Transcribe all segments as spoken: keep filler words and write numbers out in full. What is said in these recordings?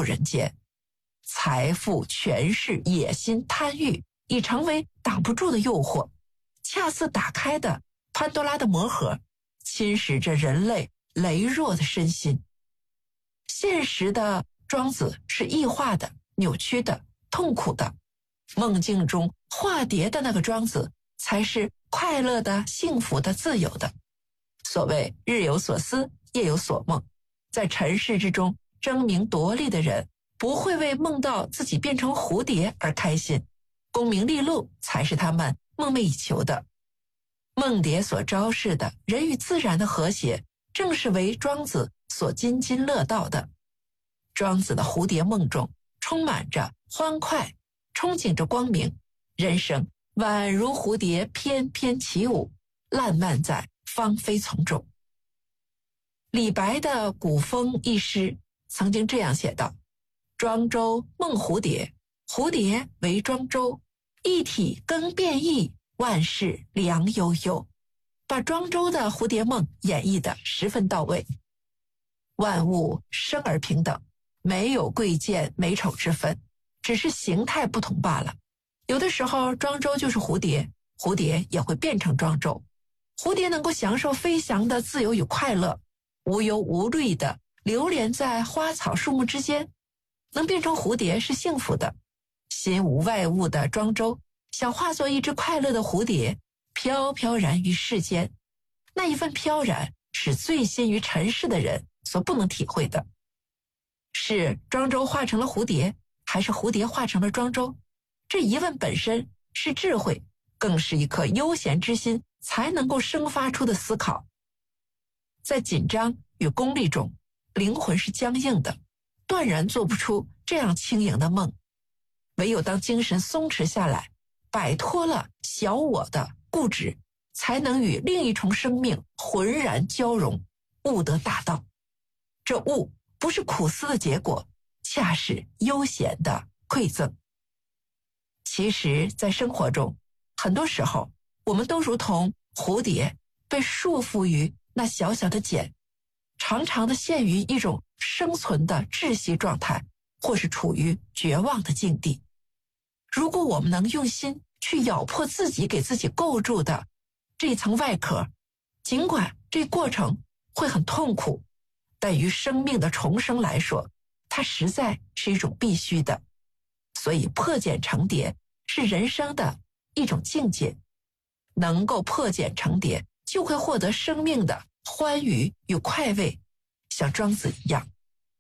入人间。财富、权势、野心、贪欲已成为挡不住的诱惑，恰似打开的潘多拉的魔盒，侵蚀着人类羸弱的身心。现实的庄子是异化的、扭曲的、痛苦的，梦境中化蝶的那个庄子才是快乐的、幸福的、自由的。所谓日有所思，夜有所梦，在尘世之中争名夺利的人不会为梦到自己变成蝴蝶而开心，功名利禄才是他们梦寐以求的。梦蝶所昭示的人与自然的和谐，正是为庄子所津津乐道的。庄子的蝴蝶梦中充满着欢快，憧憬着光明，人生宛如蝴蝶翩翩起舞，烂漫在芳菲丛中。李白的古风一诗曾经这样写道：庄周梦蝴蝶，蝴蝶为庄周，一体更变异，万事凉悠悠。把庄周的蝴蝶梦演绎得十分到位。万物生而平等，没有贵贱美丑之分，只是形态不同罢了。有的时候庄周就是蝴蝶，蝴蝶也会变成庄周。蝴蝶能够享受飞翔的自由与快乐，无忧无虑地流连在花草树木之间。能变成蝴蝶是幸福的。心无外物的庄周想化作一只快乐的蝴蝶，飘飘然于世间。那一份飘然是醉心于尘世的人所不能体会的。是庄周化成了蝴蝶，还是蝴蝶化成了庄周？这疑问本身是智慧，更是一颗悠闲之心才能够生发出的思考。在紧张与功利中，灵魂是僵硬的，断然做不出这样轻盈的梦。唯有当精神松弛下来，摆脱了小我的固执，才能与另一重生命浑然交融，悟得大道。这悟不是苦思的结果，恰是悠闲的馈赠。其实在生活中，很多时候我们都如同蝴蝶，被束缚于那小小的茧，常常的陷于一种生存的窒息状态，或是处于绝望的境地。如果我们能用心去咬破自己给自己构筑的这层外壳，尽管这过程会很痛苦，但于生命的重生来说，它实在是一种必须的。所以破茧成蝶是人生的一种境界，能够破茧成蝶，就会获得生命的欢愉与快慰，像庄子一样。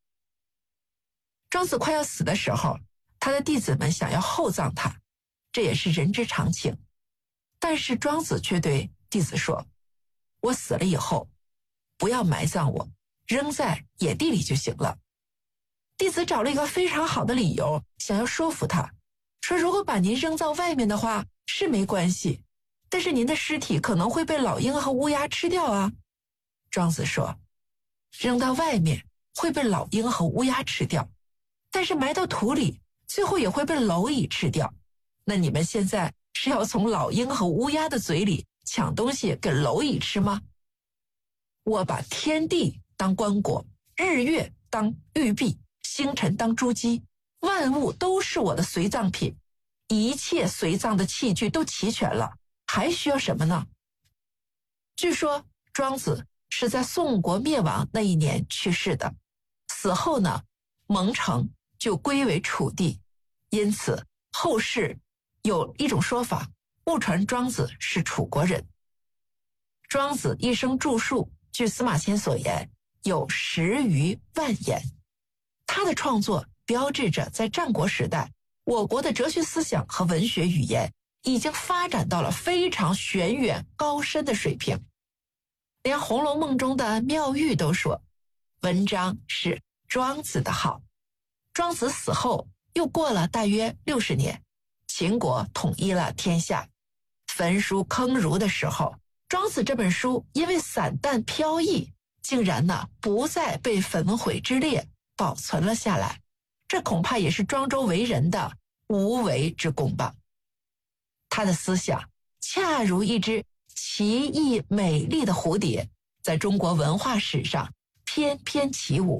庄子快要死的时候，他的弟子们想要厚葬他，这也是人之常情。但是庄子却对弟子说，我死了以后，不要埋葬我，扔在野地里就行了。弟子找了一个非常好的理由，想要说服他，说如果把您扔到外面的话是没关系，但是您的尸体可能会被老鹰和乌鸦吃掉啊。庄子说，扔到外面会被老鹰和乌鸦吃掉，但是埋到土里最后也会被蝼蚁吃掉。那你们现在是要从老鹰和乌鸦的嘴里抢东西给蝼蚁吃吗？我把天地当棺椁，日月当玉璧，星辰当珠玑，万物都是我的随葬品，一切随葬的器具都齐全了，还需要什么呢？据说庄子是在宋国灭亡那一年去世的，死后呢，蒙城就归为楚地，因此后世有一种说法，误传庄子是楚国人。庄子一生著述，据司马迁所言，有十余万言。他的创作标志着在战国时代，我国的哲学思想和文学语言已经发展到了非常玄远高深的水平。连《红楼梦》中的妙玉都说，文章是庄子的好。庄子死后又过了大约六十年，秦国统一了天下。焚书坑儒的时候，庄子这本书因为散淡飘逸，竟然呢不再被焚毁之列，保存了下来。这恐怕也是庄周为人的无为之功吧。他的思想恰如一只奇异美丽的蝴蝶，在中国文化史上翩翩起舞，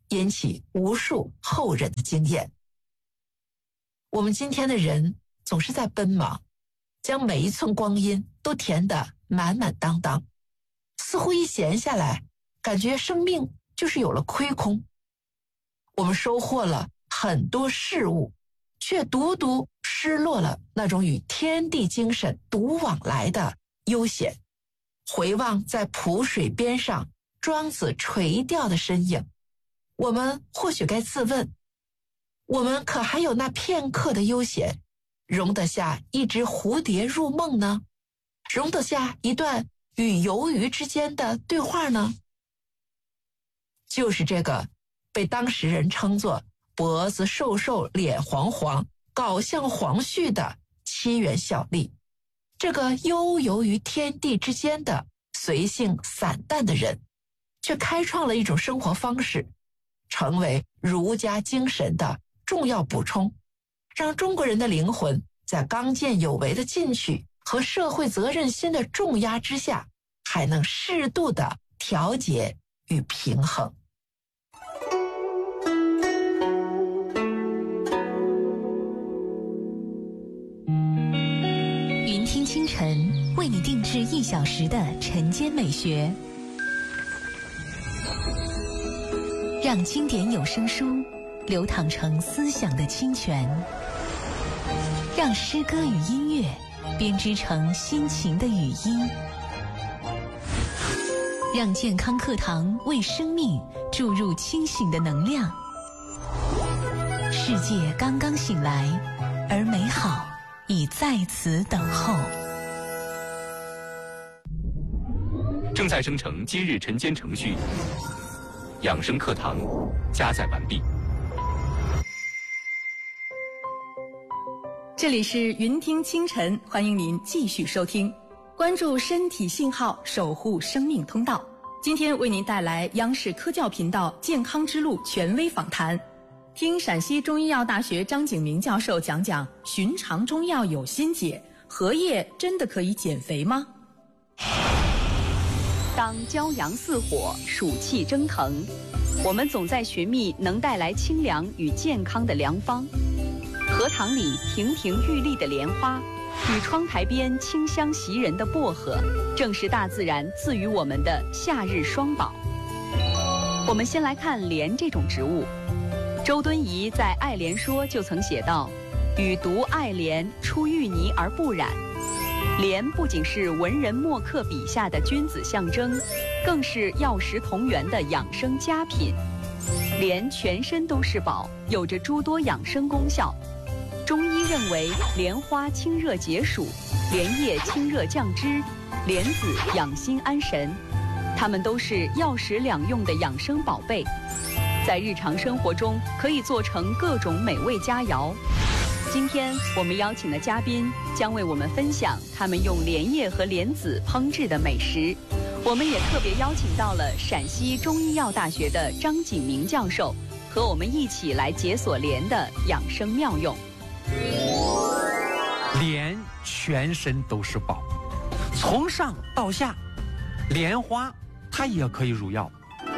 引起无数后人的惊艳。我们今天的人总是在奔忙，将每一寸光阴都填得满满当当，似乎一闲下来，感觉生命就是有了亏空。我们收获了很多事物，却独独失落了那种与天地精神独往来的悠闲。回望在蒲水边上庄子垂钓的身影，我们或许该自问，我们可还有那片刻的悠闲，容得下一只蝴蝶入梦呢？容得下一段与游鱼之间的对话呢？就是这个被当时人称作脖子瘦瘦脸黄黄搞像黄旭的七元小吏，这个悠游于天地之间的随性散淡的人，却开创了一种生活方式，成为儒家精神的重要补充，让中国人的灵魂在刚健有为的进取和社会责任心的重压之下，还能适度的调节与平衡。 云听清晨为你定制一小时的晨间美学，让经典有声书流淌成思想的清泉，让诗歌与音乐编织成心情的语音，让健康课堂为生命注入清醒的能量。世界刚刚醒来，而美好已在此等候。 正在生成今日晨间程序，养生课堂加载完毕。 这里是云听清晨，欢迎您继续收听，关注身体信号，守护生命通道。今天为您带来央视科教频道健康之路权威访谈，听陕西中医药大学张景明教授讲讲寻常中药有心解，荷叶真的可以减肥吗？ 当骄阳似火，暑气蒸腾，我们总在寻觅能带来清凉与健康的良方。荷塘里亭亭玉立的莲花，与窗台边清香袭人的薄荷，正是大自然赐予我们的夏日双宝。我们先来看莲这种植物。周敦颐在《爱莲说》就曾写道：“予独爱莲，出淤泥而不染。”莲不仅是文人墨客笔下的君子象征，更是药食同源的养生佳品。莲全身都是宝，有着诸多养生功效。中医认为，莲花清热解暑，莲叶清热降脂，莲子养心安神，它们都是药食两用的养生宝贝，在日常生活中可以做成各种美味佳肴。今天我们邀请的嘉宾将为我们分享他们用莲叶和莲子烹制的美食。我们也特别邀请到了陕西中医药大学的张景明教授，和我们一起来解锁莲的养生妙用。 莲全身都是宝，从上到下，莲花它也可以入药。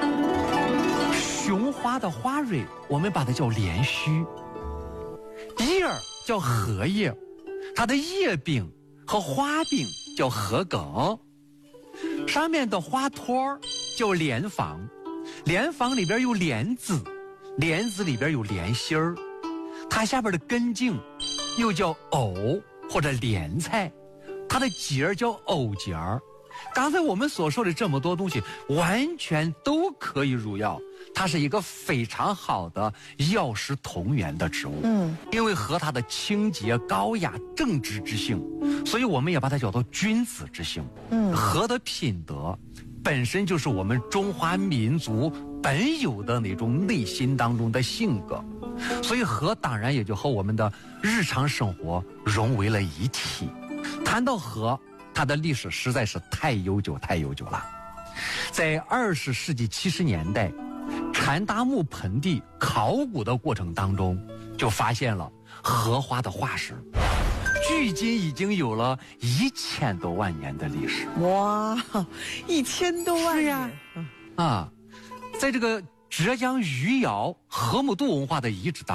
雄花的花蕊我们把它叫莲须，叶儿叫荷叶，它的叶柄和花柄叫荷梗，上面的花托叫莲房，莲房里边有莲子，莲子里边有莲心儿，它下边的根茎又叫藕或者莲菜，它的节儿叫藕节儿。刚才我们所说的这么多东西完全都可以入药，它是一个非常好的药食同源的植物。嗯，因为和它的清洁、高雅、正直之性，所以我们也把它叫做君子之性。嗯，和的品德本身就是我们中华民族本有的那种内心当中的性格，所以和当然也就和我们的日常生活融为了一体。谈到和，它的历史实在是太悠久太悠久了。在二十世纪七十年代，禅达木盆地考古的过程当中，就发现了荷花的化石，距今已经有了一千多万年的历史。 哇，一千多万年！ 是呀，啊，在这个浙江余姚河姆渡文化的遗址当